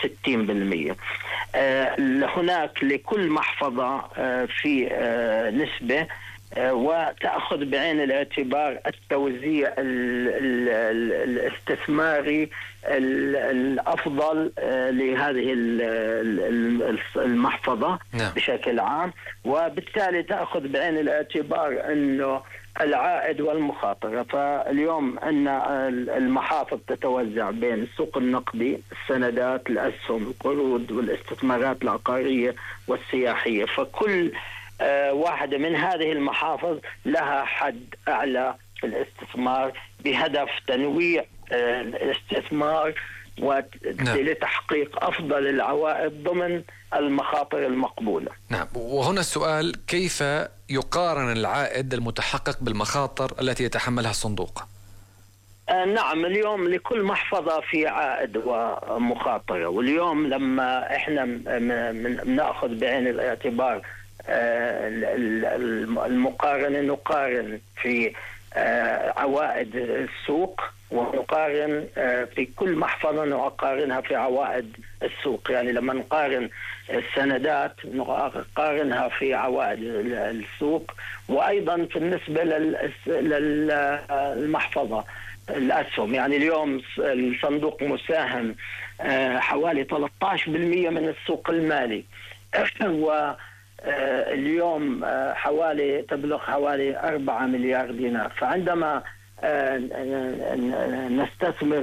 60%. هناك لكل محفظة في نسبة، وتأخذ بعين الاعتبار التوزيع الاستثماري الأفضل لهذه المحفظة بشكل عام، وبالتالي تأخذ بعين الاعتبار أنه العائد والمخاطرة. فاليوم أن المحافظ تتوزع بين السوق النقدي، السندات، الأسهم، القروض، والاستثمارات العقارية والسياحية. فكل واحدة من هذه المحافظ لها حد أعلى في الاستثمار بهدف تنويع الاستثمار ولتحقيق أفضل العوائد ضمن المخاطر المقبولة. نعم، وهنا السؤال: كيف يقارن العائد المتحقق بالمخاطر التي يتحملها الصندوق؟ نعم، اليوم لكل محفظة في عائد ومخاطرة، واليوم لما احنا نأخذ بعين الاعتبار المقارنة، نقارن في عوائد السوق، ونقارن في كل محفظة نقارنها في عوائد السوق. يعني لما نقارن السندات نقارنها في عوائد السوق، وأيضا في النسبة للمحفظة الأسهم. يعني اليوم الصندوق مساهم حوالي 13% من السوق المالي، واليوم تبلغ حوالي 4 مليار دينار. فعندما نستثمر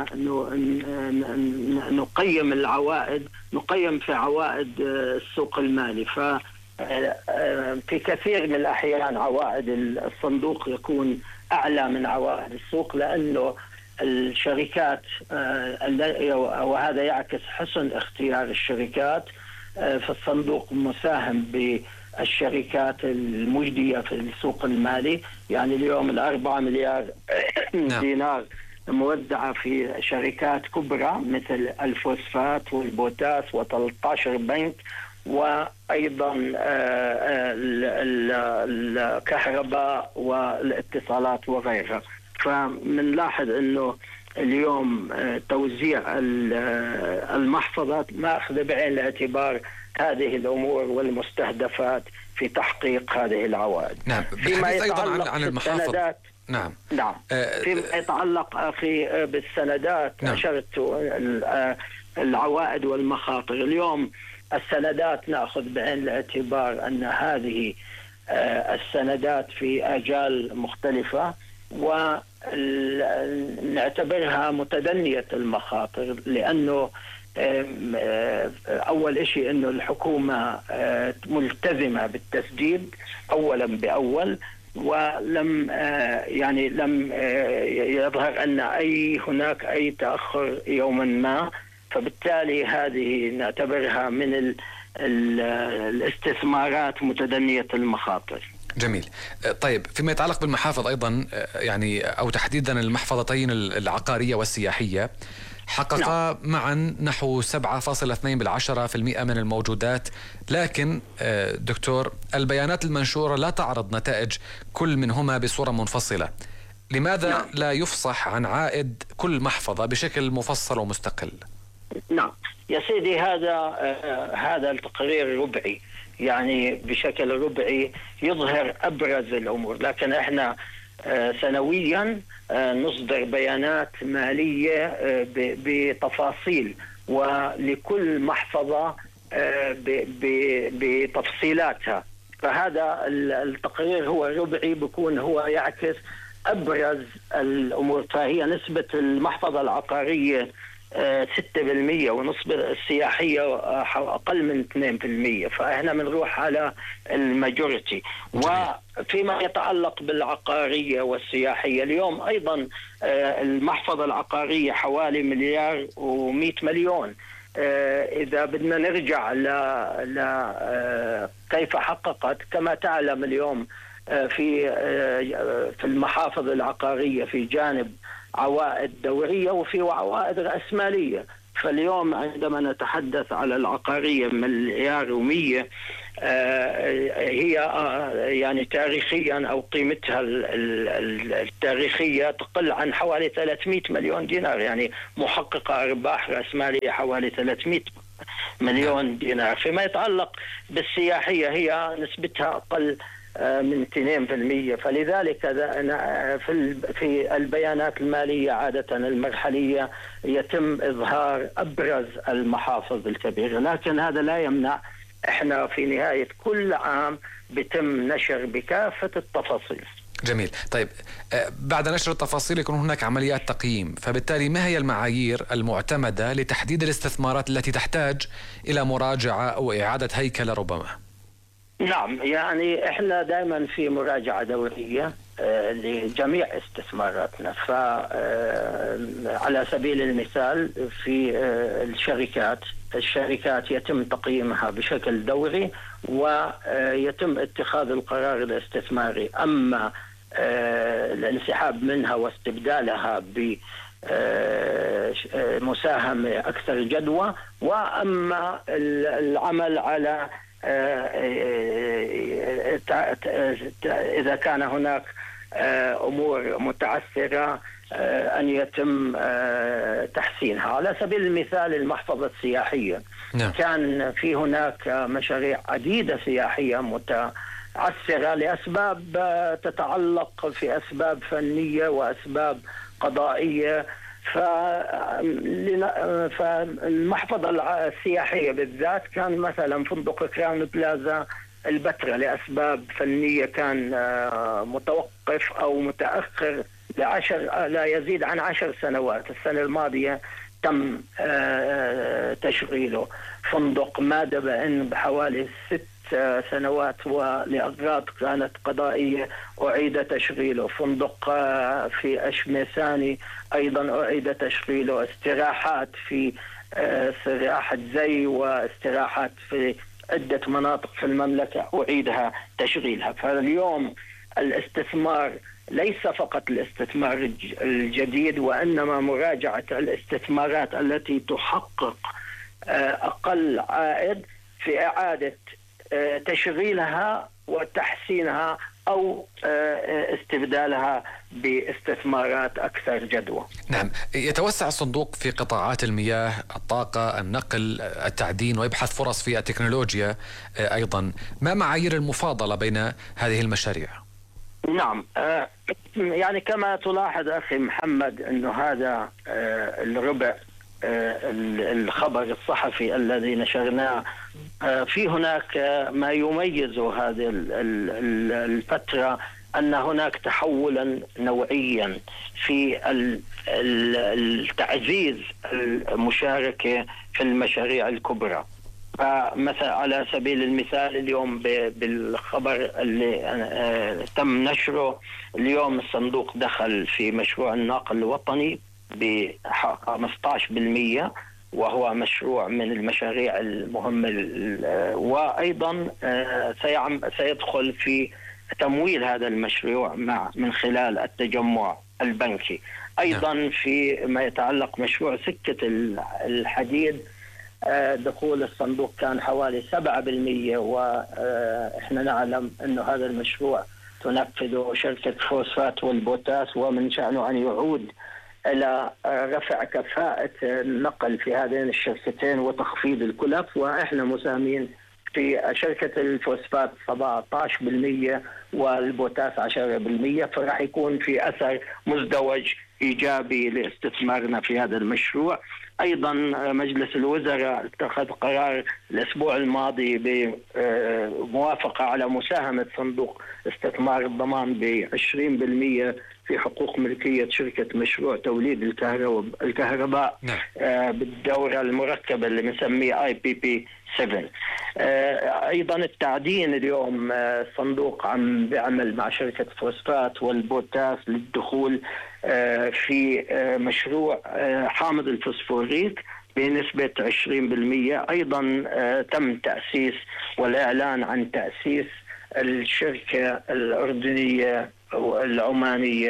ونقيم العوائد، نقيم في عوائد السوق المالي. في كثير من الأحيان عوائد الصندوق يكون أعلى من عوائد السوق، لأنه الشركات، وهذا يعكس حسن اختيار الشركات. فالصندوق مساهم بالشركات المجدية في السوق المالي. يعني اليوم 4 مليار دينار موزعة في شركات كبرى مثل الفوسفات والبوتاس و13 بنك، وأيضا الكهرباء والاتصالات وغيرها. فمنلاحظ أنه اليوم توزيع المحفظات ما أخذ بعين الاعتبار هذه الأمور والمستهدفات في تحقيق هذه العوائد. نعم، فيما يتعلق عن المحافظ. نعم. فيما يتعلق أخي بالسندات، أشرت العوائد والمخاطر. اليوم السندات نأخذ بعين الاعتبار أن هذه السندات في آجال مختلفة، ونعتبرها متدنية المخاطر، لأنه أول شيء أنه الحكومة ملتزمة بالتسديد أولا بأول، ولم لم يظهر أن هناك أي تأخر يوما ما. فبالتالي هذه نعتبرها من الاستثمارات متدنية المخاطر. جميل. طيب، فيما يتعلق بالمحافظ أيضا، يعني أو تحديدا المحفظتين العقارية والسياحية، حققا معا نحو 7.2% من الموجودات. لكن دكتور، البيانات المنشورة لا تعرض نتائج كل منهما بصورة منفصلة. لماذا لا يفصح عن عائد كل محفظة بشكل مفصل ومستقل؟ نعم يا سيدي، هذا التقرير ربعي، يعني بشكل ربعي يظهر أبرز الأمور، لكن احنا سنويا نصدر بيانات مالية بتفاصيل، ولكل محفظة بتفصيلاتها. فهذا التقرير هو ربعي، بيكون هو يعكس أبرز الأمور. فهي نسبة المحفظة العقارية 6%، ونسبة السياحية أقل من 2%. فإحنا بنروح على الماجوريتي. وفيما يتعلق بالعقارية والسياحية، اليوم أيضا المحفظة العقارية حوالي 1.1 مليار. إذا بدنا نرجع كيف حققت، كما تعلم اليوم في المحافظ العقارية في جانب عوائد دورية وفي عوائد رأسمالية. فاليوم عندما نتحدث على العقارية 1.1 مليار، هي يعني تاريخيا أو قيمتها التاريخية تقل عن حوالي 300 مليون دينار، يعني محققة أرباح رأسمالية حوالي 300 مليون دينار. فيما يتعلق بالسياحية هي نسبتها أقل من 2%. فلذلك في البيانات المالية عادة المرحلية يتم إظهار أبرز المحافظ الكبيرة، لكن هذا لا يمنع احنا في نهاية كل عام بتم نشر بكافة التفاصيل. جميل. طيب بعد نشر التفاصيل يكون هناك عمليات تقييم، فبالتالي ما هي المعايير المعتمدة لتحديد الاستثمارات التي تحتاج إلى مراجعة أو إعادة هيكلة ربما؟ نعم، يعني احنا دائما في مراجعة دورية لجميع استثماراتنا. فعلى سبيل المثال في الشركات يتم تقييمها بشكل دوري ويتم اتخاذ القرار الاستثماري. أما الانسحاب منها واستبدالها بمساهمة أكثر جدوى، وأما العمل على إذا كان هناك أمور متعثرة أن يتم تحسينها. على سبيل المثال المحفظة السياحية، كان في هناك مشاريع عديدة سياحية متعثرة لأسباب تتعلق في أسباب فنية وأسباب قضائية. فالمحفظة السياحية بالذات كان مثلا فندق كراون بلازا البتراء لأسباب فنية كان متوقف أو متأخر لا يزيد عن 10 سنوات. السنة الماضية تم تشغيله. فندق مادبة إن بحوالي 6 سنوات ولأغراض كانت قضائية أعيد تشغيله. فندق في أشميساني أيضا أعيد تشغيله. استراحات في استراحة زي واستراحات في عدة مناطق في المملكة أعيدها تشغيلها. فاليوم الاستثمار ليس فقط الاستثمار الجديد، وإنما مراجعة الاستثمارات التي تحقق أقل عائد في إعادة تشغيلها وتحسينها أو استبدالها باستثمارات أكثر جدوى. نعم. يتوسع الصندوق في قطاعات المياه، الطاقة، النقل، التعدين، ويبحث فرص في التكنولوجيا أيضا. ما معايير المفاضلة بين هذه المشاريع؟ نعم، يعني كما تلاحظ أخي محمد أنه هذا الربع الخبر الصحفي الذي نشرناه في هناك ما يميز هذه الفترة أن هناك تحولا نوعيا في التعزيز المشاركة في المشاريع الكبرى. فمثلا على سبيل المثال اليوم بالخبر اللي تم نشره اليوم، الصندوق دخل في مشروع الناقل الوطني ب 15%، وهو مشروع من المشاريع المهمة. وأيضا سيدخل في تمويل هذا المشروع من خلال التجمع البنكي. أيضا في ما يتعلق مشروع سكة الحديد، دخول الصندوق كان حوالي 7%، وإحنا نعلم أنه هذا المشروع تنفذه شركة فوسفات والبوتاس، ومن شأنه أن يعود إلى رفع كفاءة النقل في هذين الشركتين وتخفيض الكلف. وإحنا مساهمين في شركة الفوسفات 17% والبوتاس 10%، فراح يكون في أثر مزدوج إيجابي لاستثمارنا في هذا المشروع. أيضا مجلس الوزراء اتخذ قرار الأسبوع الماضي بموافقة على مساهمة صندوق استثمار الضمان ب20% في حقوق ملكية شركة مشروع توليد الكهرباء بالدورة المركبة اللي بنسميه IPP7. أيضا التعدين اليوم الصندوق عم بيعمل مع شركة فوسفات والبوتاس للدخول في مشروع حامض الفوسفوريك بنسبة 20%. أيضا تم تأسيس والإعلان عن تأسيس الشركة الأردنية والعمانية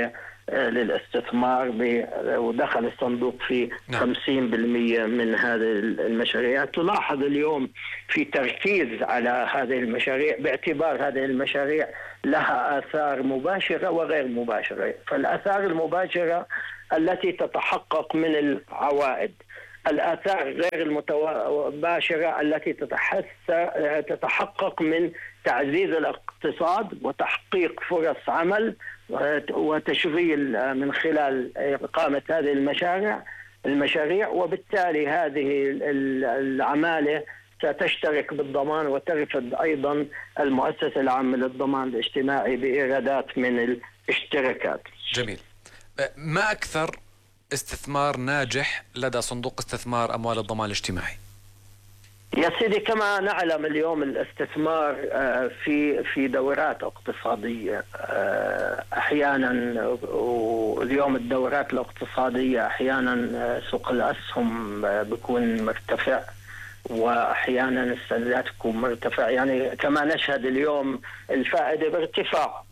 للاستثمار ودخل الصندوق في 50% من هذه المشاريع. تلاحظ اليوم في تركيز على هذه المشاريع باعتبار هذه المشاريع لها آثار مباشرة وغير مباشرة. فالآثار المباشرة التي تتحقق من العوائد، الآثار غير المباشرة التي تتحقق من تعزيز الاقتصاد وتحقيق فرص عمل وتشغيل من خلال إقامة هذه المشاريع، وبالتالي هذه العمالة ستشترك بالضمان وترفض أيضا المؤسسة العامة للضمان الاجتماعي بإيرادات من الاشتراكات. جميل. ما أكثر استثمار ناجح لدى صندوق استثمار أموال الضمان الاجتماعي؟ يا سيدي، كما نعلم اليوم الاستثمار في دورات اقتصادية أحيانا، واليوم الدورات الاقتصادية أحيانا سوق الأسهم بيكون مرتفع وأحيانا السندات تكون مرتفع، يعني كما نشهد اليوم الفائدة بارتفاع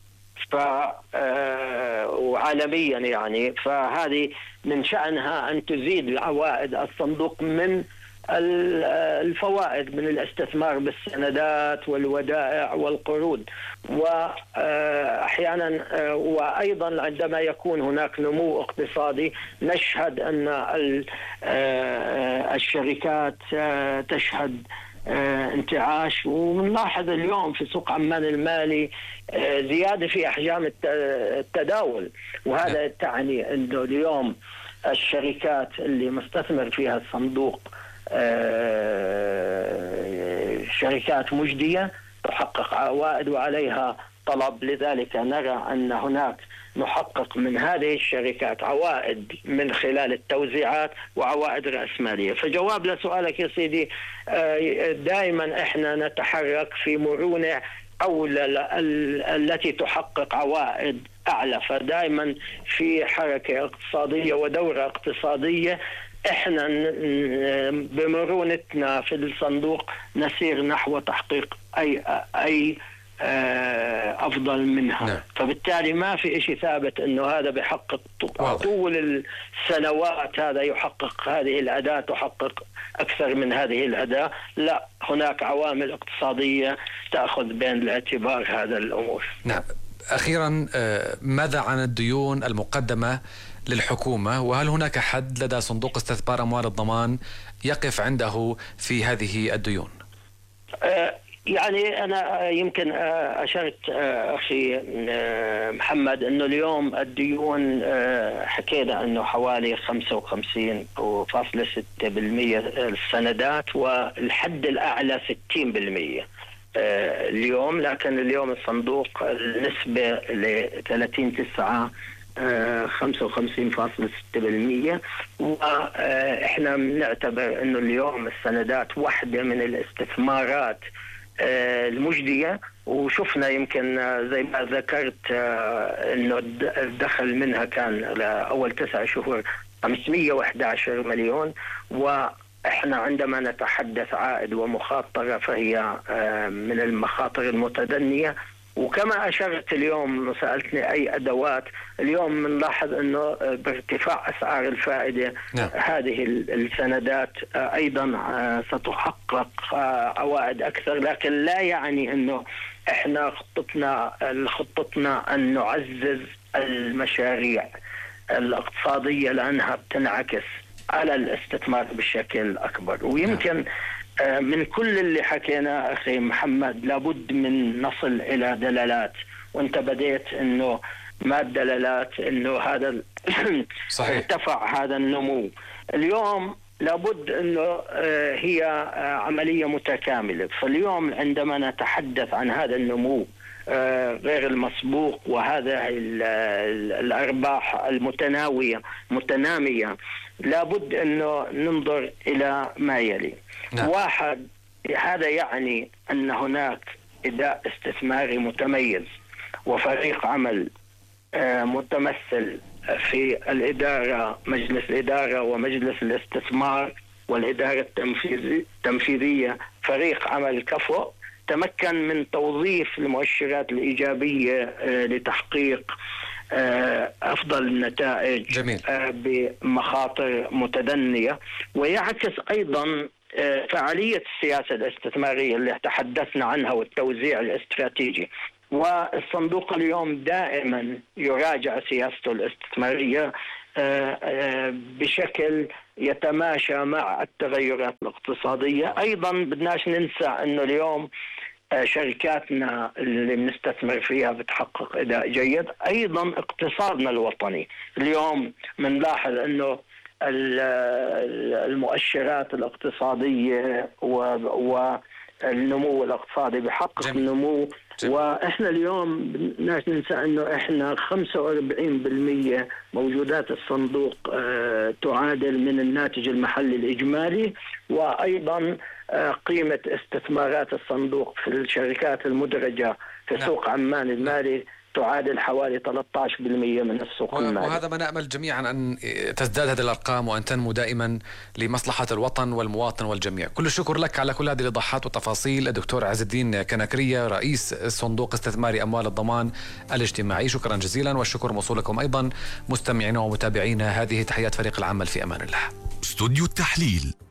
وعالميا، يعني فهذه من شأنها أن تزيد عوائد الصندوق من الفوائد من الاستثمار بالسندات والودائع والقروض. وأحيانا وأيضا عندما يكون هناك نمو اقتصادي نشهد أن الشركات تشهد انتعاش، ونلاحظ اليوم في سوق عمان المالي زيادة في أحجام التداول، وهذا تعني أنه اليوم الشركات اللي مستثمر فيها الصندوق شركات مجدية تحقق عوائد وعليها طلب، لذلك نرى أن هناك نحقق من هذه الشركات عوائد من خلال التوزيعات وعوائد رأسمالية. فجواب لسؤالك يا سيدي، دائما احنا نتحرك في مرونة أولى التي تحقق عوائد أعلى، فدائما في حركة اقتصادية ودورة اقتصادية احنا بمرونتنا في الصندوق نسير نحو تحقيق أي أفضل منها. نعم. فبالتالي ما في شيء ثابت أنه هذا بيحقق طول السنوات، هذا يحقق هذه الأداة تحقق أكثر من هذه الأداة، لا، هناك عوامل اقتصادية تأخذ بين الاعتبار هذا الأمور. نعم. أخيرا، ماذا عن الديون المقدمة للحكومة، وهل هناك حد لدى صندوق استثمار أموال الضمان يقف عنده في هذه الديون؟ يعني أنا يمكن أشرت أخي محمد أنه اليوم الديون حكينا أنه حوالي 55.6% السندات، والحد الأعلى 60% اليوم، لكن اليوم الصندوق النسبة ل 30/9 55.6%، وإحنا بنعتبر أنه اليوم السندات واحدة من الاستثمارات المجدية، وشفنا يمكن زي ما ذكرت أنه الدخل منها كان لأول 9 شهور 511 مليون، وإحنا عندما نتحدث عائد ومخاطرة فهي من المخاطر المتدنية. وكما أشرت اليوم سألتني أي أدوات، اليوم بنلاحظ أنه بارتفاع أسعار الفائدة نعم. هذه السندات أيضا ستحقق عوائد أكثر، لكن لا يعني أنه إحنا خطتنا أن نعزز المشاريع الاقتصادية لأنها بتنعكس على الاستثمار بشكل أكبر. ويمكن من كل اللي حكينا أخي محمد لابد من نصل إلى دلالات، وانت بديت أنه ما الدلالات أنه هذا ارتفع هذا النمو. اليوم لابد أنه هي عملية متكاملة. فاليوم عندما نتحدث عن هذا النمو غير المسبوق وهذا الأرباح متنامية، لابد أنه ننظر إلى ما يلي. نعم. واحد، هذا يعني أن هناك أداء استثماري متميز وفريق عمل متمثل في الإدارة، مجلس الإدارة ومجلس الاستثمار والإدارة التنفيذية، فريق عمل كفؤ تمكن من توظيف المؤشرات الإيجابية لتحقيق أفضل النتائج. جميل. بمخاطر متدنية، ويعكس أيضا فعالية السياسة الاستثمارية اللي تحدثنا عنها والتوزيع الاستراتيجي. والصندوق اليوم دائما يراجع سياسته الاستثمارية بشكل يتماشى مع التغيرات الاقتصادية. أيضا بدناش ننسى أنه اليوم شركاتنا اللي بنستثمر فيها بتحقق أداء جيد. أيضا اقتصادنا الوطني اليوم بنلاحظ أنه المؤشرات الاقتصادية والنمو الاقتصادي بحقق نمو. واحنا اليوم بدناش ننسى انه احنا 45% موجودات الصندوق تعادل من الناتج المحلي الاجمالي. وايضا قيمة استثمارات الصندوق في الشركات المدرجة في سوق عمان المالي تعادل حوالي 13% من السوق المالي. وهذا ما نأمل جميعا أن تزداد هذه الأرقام وأن تنمو دائما لمصلحة الوطن والمواطن والجميع. كل الشكر لك على كل هذه الإيضاحات والتفاصيل الدكتور عز الدين كنكرية، رئيس صندوق استثماري أموال الضمان الاجتماعي. شكرا جزيلا، والشكر موصول لكم أيضا مستمعينا ومتابعينا. هذه تحيات فريق العمل، في أمان الله. استوديو التحليل.